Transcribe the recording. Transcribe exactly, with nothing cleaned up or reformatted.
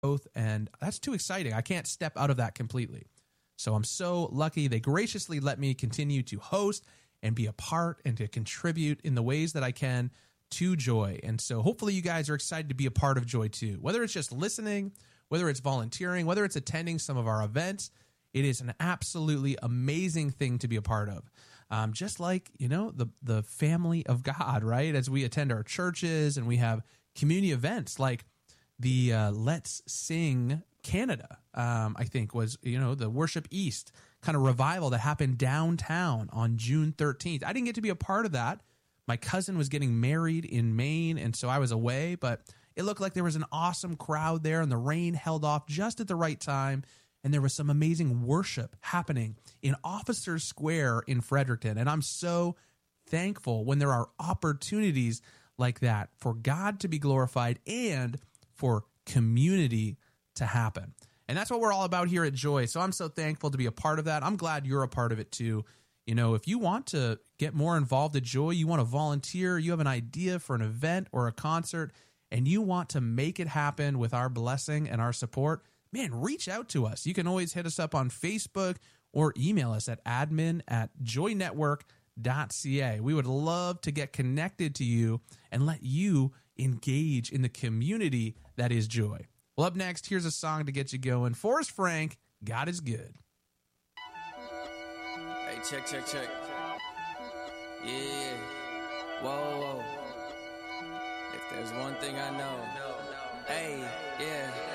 growth, and that's too exciting. I can't step out of that completely. So I'm so lucky they graciously let me continue to host and be a part and to contribute in the ways that I can to Joy. And so hopefully you guys are excited to be a part of Joy too. Whether it's just listening, whether it's volunteering, whether it's attending some of our events, it is an absolutely amazing thing to be a part of. Um, just like, you know, the, the family of God, right? As we attend our churches and we have community events like the uh, Let's Sing Canada, um, I think was, you know, the Worship East kind of revival that happened downtown on June thirteenth. I didn't get to be a part of that. My cousin was getting married in Maine, and so I was away, but it looked like there was an awesome crowd there, and the rain held off just at the right time, and there was some amazing worship happening in Officers Square in Fredericton, and I'm so thankful when there are opportunities like that for God to be glorified and for community to happen. And that's what we're all about here at Joy. So I'm so thankful to be a part of that. I'm glad you're a part of it too. You know, if you want to get more involved at Joy, you want to volunteer, you have an idea for an event or a concert, and you want to make it happen with our blessing and our support, man, reach out to us. You can always hit us up on Facebook or email us at admin at joynetwork dot c a. We would love to get connected to you and let you engage in the community that is Joy. Well, up next, here's a song to get you going. Forrest Frank, God is Good. Hey, check, check, check. Yeah. Whoa, whoa. If there's one thing I know, hey, yeah.